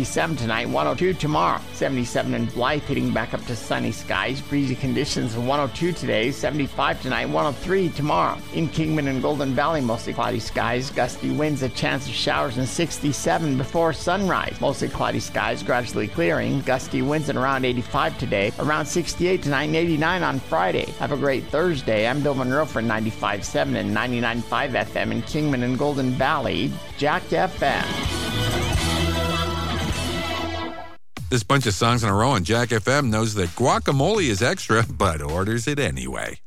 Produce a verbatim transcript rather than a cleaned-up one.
sixty-seven tonight, one oh two tomorrow. seventy-seven in Blythe, hitting back up to sunny skies. Breezy conditions, one oh two today, seventy-five tonight, one oh three tomorrow. In Kingman and Golden Valley, mostly cloudy skies. Gusty winds, a chance of showers, and sixty-seven before sunrise. Mostly cloudy skies, gradually clearing. Gusty winds at around eighty-five today, around sixty-eight tonight, and eighty-nine on Friday. Have a great Thursday. I'm Bill Monroe for ninety-five point seven and ninety-nine point five F M in Kingman and Golden Valley, Jack F M. This bunch of songs in a row on Jack F M knows that guacamole is extra, but orders it anyway.